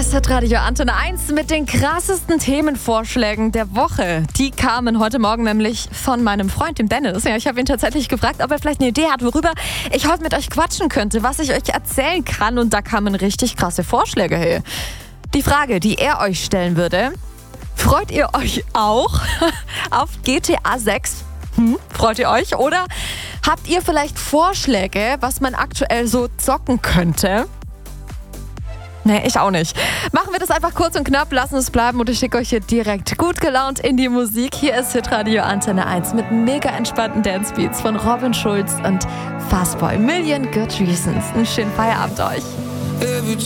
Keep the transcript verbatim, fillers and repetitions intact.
ist Hitradio Antenne eins mit den krassesten Themenvorschlägen der Woche. Die kamen heute Morgen nämlich von meinem Freund, dem Dennis. Ja, ich habe ihn tatsächlich gefragt, ob er vielleicht eine Idee hat, worüber ich heute mit euch quatschen könnte, was ich euch erzählen kann. Und da kamen richtig krasse Vorschläge her. Die Frage, die er euch stellen würde: Freut ihr euch auch auf G T A sechs? Hm, freut ihr euch? Oder habt ihr vielleicht Vorschläge, was man aktuell so zocken könnte? Nee, ich auch nicht. Machen wir das einfach kurz und knapp, lassen es bleiben und ich schicke euch hier direkt gut gelaunt in die Musik. Hier ist Hitradio Antenne eins mit mega entspannten Dancebeats von Robin Schulz und Fastboy. Million Good Reasons. Einen schönen Feierabend euch.